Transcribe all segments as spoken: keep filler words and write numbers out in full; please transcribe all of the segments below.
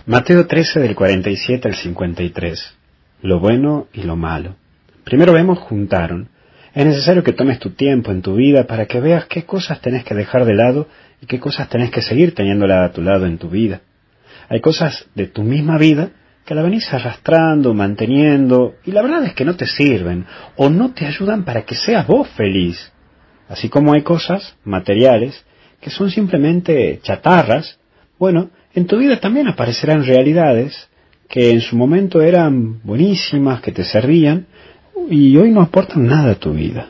Mateo trece del cuarenta y siete al cincuenta y tres. Lo bueno y lo malo. Primero vemos juntaron. Es necesario que tomes tu tiempo en tu vida para que veas qué cosas tenés que dejar de lado y qué cosas tenés que seguir teniéndola a tu lado en tu vida. Hay cosas de tu misma vida que la venís arrastrando, manteniendo, y la verdad es que no te sirven o no te ayudan para que seas vos feliz. Así como hay cosas materiales que son simplemente chatarras, bueno, en tu vida también aparecerán realidades que en su momento eran buenísimas, que te servían, y hoy no aportan nada a tu vida.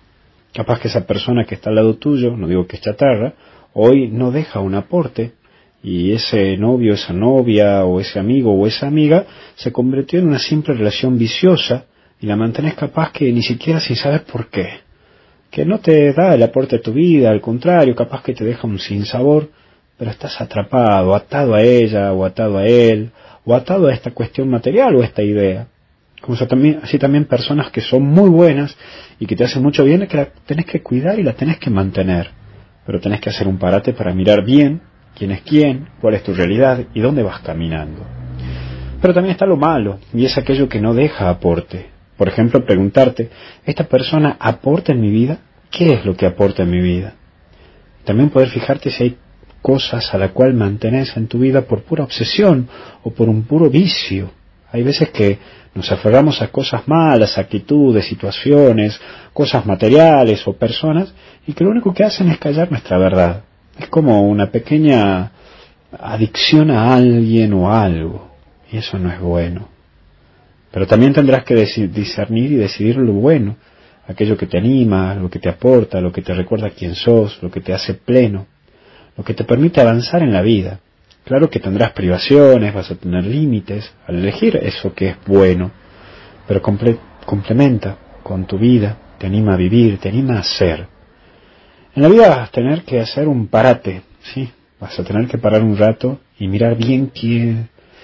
Capaz que esa persona que está al lado tuyo, no digo que es chatarra, hoy no deja un aporte, y ese novio, esa novia, o ese amigo o esa amiga, se convirtió en una simple relación viciosa, y la mantenés capaz que ni siquiera sin saber por qué. Que no te da el aporte a tu vida, al contrario, capaz que te deja un sinsabor, pero estás atrapado, atado a ella, o atado a él, o atado a esta cuestión material o a esta idea. Como eso también, así también personas que son muy buenas y que te hacen mucho bien, que la tenés que cuidar y la tenés que mantener. Pero tenés que hacer un parate para mirar bien quién es quién, cuál es tu realidad y dónde vas caminando. Pero también está lo malo, y es aquello que no deja aporte. Por ejemplo, preguntarte, ¿esta persona aporta en mi vida? ¿Qué es lo que aporta en mi vida? También poder fijarte si hay cosas a la cual mantenés en tu vida por pura obsesión o por un puro vicio. Hay veces que nos aferramos a cosas malas, actitudes, situaciones, cosas materiales o personas, y que lo único que hacen es callar nuestra verdad. Es como una pequeña adicción a alguien o a algo, y eso no es bueno. Pero también tendrás que discernir y decidir lo bueno, aquello que te anima, lo que te aporta, lo que te recuerda quién sos, lo que te hace pleno, lo que te permite avanzar en la vida. Claro que tendrás privaciones, vas a tener límites al elegir eso que es bueno, pero comple- complementa con tu vida, te anima a vivir, te anima a ser. En la vida vas a tener que hacer un parate, ¿sí? Vas a tener que parar un rato y mirar bien quién,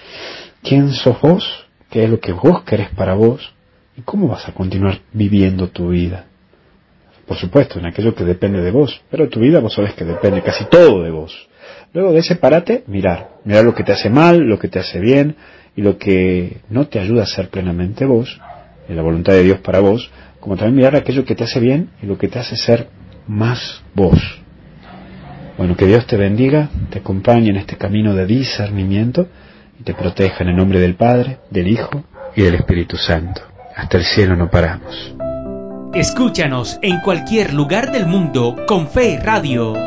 quién sos vos, qué es lo que vos querés para vos y cómo vas a continuar viviendo tu vida. Por supuesto, en aquello que depende de vos, pero tu vida vos sabés que depende casi todo de vos. Luego de ese parate, mirar, mirar lo que te hace mal, lo que te hace bien y lo que no te ayuda a ser plenamente vos, en la voluntad de Dios para vos, como también mirar aquello que te hace bien y lo que te hace ser más vos. Bueno, que Dios te bendiga, te acompañe en este camino de discernimiento y te proteja en el nombre del Padre, del Hijo y del Espíritu Santo. Hasta el cielo no paramos. Escúchanos en cualquier lugar del mundo con Fe Radio.